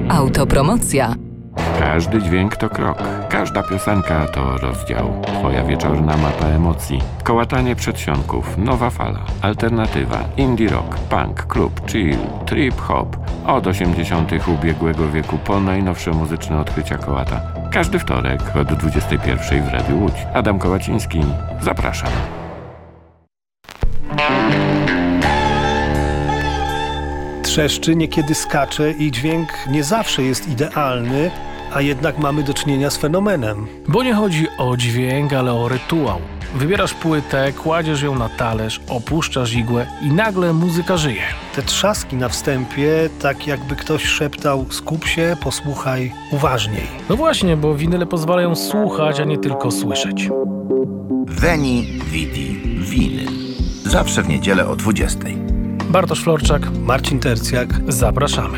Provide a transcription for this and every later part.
Autopromocja. Każdy dźwięk to krok, każda piosenka to rozdział. Twoja wieczorna mapa emocji. Kołatanie przedsionków, nowa fala, alternatywa, indie rock, punk, klub, chill, trip hop. Od 80. ubiegłego wieku po najnowsze muzyczne odkrycia kołata. Każdy wtorek od 21 w Radiu Łódź. Adam Kołaciński, zapraszam. Trzeszczy, niekiedy skacze i dźwięk nie zawsze jest idealny, a jednak mamy do czynienia z fenomenem. Bo nie chodzi o dźwięk, ale o rytuał. Wybierasz płytę, kładziesz ją na talerz, opuszczasz igłę i nagle muzyka żyje. Te trzaski na wstępie, tak jakby ktoś szeptał: skup się, posłuchaj uważniej. No właśnie, bo winyle pozwalają słuchać, a nie tylko słyszeć. Veni, Vidi, Winyl. Zawsze w niedzielę o 20. Bartosz Florczak, Marcin Tercjak. zapraszamy.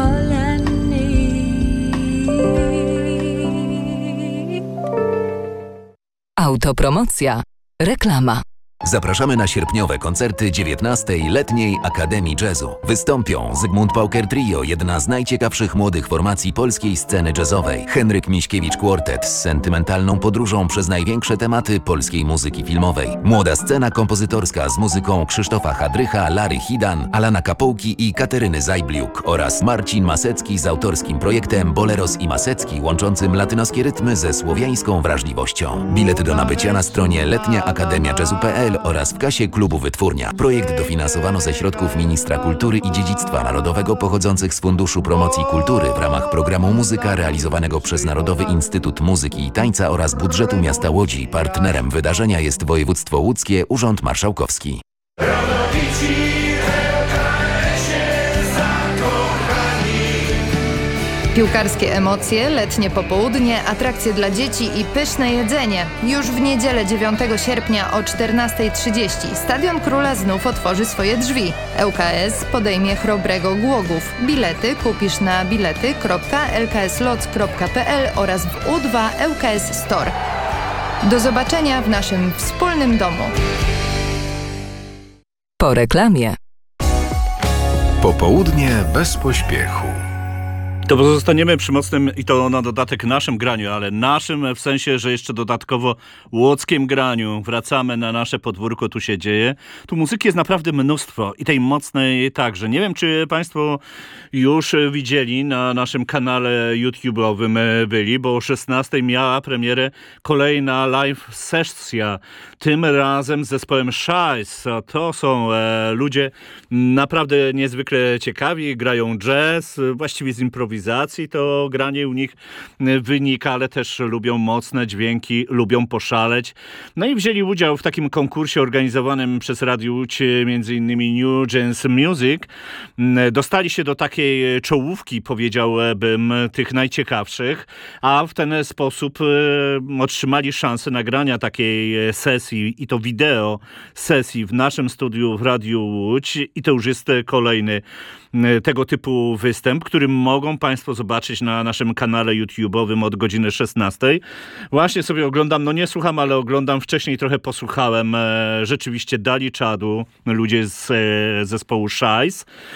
Autopromocja. Reklama. Zapraszamy na sierpniowe koncerty 19. Letniej Akademii Jazzu. Wystąpią Zygmunt Pauker Trio, jedna z najciekawszych młodych formacji polskiej sceny jazzowej. Henryk Miśkiewicz Quartet z sentymentalną podróżą przez największe tematy polskiej muzyki filmowej. Młoda scena kompozytorska z muzyką Krzysztofa Hadrycha, Lary Hidan, Alana Kapołki i Kateryny Zajbliuk oraz Marcin Masecki z autorskim projektem Boleros i Masecki, łączącym latynoskie rytmy ze słowiańską wrażliwością. Bilety do nabycia na stronie letniaakademiajazzu.pl oraz w kasie klubu Wytwórnia. Projekt dofinansowano ze środków Ministra Kultury i Dziedzictwa Narodowego pochodzących z Funduszu Promocji Kultury w ramach programu Muzyka realizowanego przez Narodowy Instytut Muzyki i Tańca oraz budżetu miasta Łodzi. Partnerem wydarzenia jest województwo łódzkie, Urząd Marszałkowski. Piłkarskie emocje, letnie popołudnie, atrakcje dla dzieci i pyszne jedzenie. Już w niedzielę 9 sierpnia o 14:30 Stadion Króla znów otworzy swoje drzwi. ŁKS podejmie Chrobrego Głogów. Bilety kupisz na bilety.lkslots.pl oraz w U2 ŁKS Store. Do zobaczenia w naszym wspólnym domu. Po reklamie. Popołudnie bez pośpiechu. To pozostaniemy przy mocnym, i to na dodatek naszym graniu, ale naszym w sensie, że jeszcze dodatkowo łódzkim graniu. Wracamy na nasze podwórko, tu się dzieje. Tu muzyki jest naprawdę mnóstwo i tej mocnej także. Nie wiem, czy Państwo już widzieli na naszym kanale YouTube'owym byli, bo o 16 miała premierę kolejna live sesja. Tym razem z zespołem Shice. To są ludzie naprawdę niezwykle ciekawi, grają jazz, właściwie z improwizacji to granie u nich wynika, ale też lubią mocne dźwięki, lubią poszaleć. No i wzięli udział w takim konkursie organizowanym przez Radio Łódź, między innymi New Jazz Music. Dostali się do takiej czołówki, powiedziałbym, tych najciekawszych, a w ten sposób otrzymali szansę nagrania takiej sesji i to wideo sesji w naszym studiu w Radiu Łódź i to już jest kolejny tego typu występ, który mogą Państwo zobaczyć na naszym kanale YouTube'owym od godziny 16. Właśnie sobie oglądam, no nie słucham, ale oglądam, wcześniej trochę posłuchałem, rzeczywiście dali czadu ludzie z zespołu Shice.